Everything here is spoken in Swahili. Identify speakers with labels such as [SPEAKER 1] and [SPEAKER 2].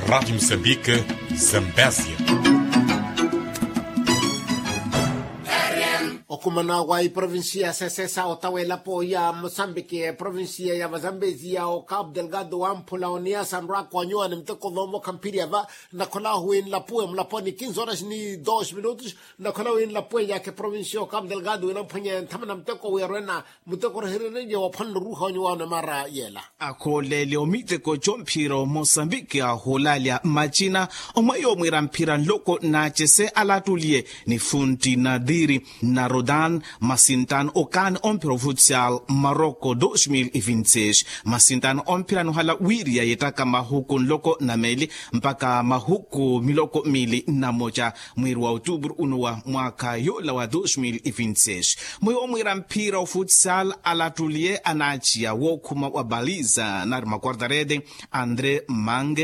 [SPEAKER 1] Rádio Moçambique, Zambésia.
[SPEAKER 2] Okumana wa provincia sesa otawela po ya Mozambique provincia ya Zambezia o Cabo Delgado Ampula onia Sandra Kwanyo ni mteko dhomo kampiria va na kola huin la pue mlaponi 15 horas ni 2 minutos na kola huin la pue ya ke provincia o Cabo Delgado ina panya tamana mteko werena mteko hirene wa pan ruha nyo na mara yela
[SPEAKER 3] akole leo miteko chompiro Mozambique aholalia machina omayo mwirampira loko na chese alatulie ni funti nadiri na Rodan Masintan Okan Ompiro Futsal Morocco 2026 Masintan Ompira nuhala wiria yetaka mahuku loko na meli mpaka mahuku miloko mili na moja mwiri wa Oktober unuwa mwaka yola wa 2026 mwiyo mwira mpira futsal alatulie anachia wokuma wabaliza na makordarede Andre Mange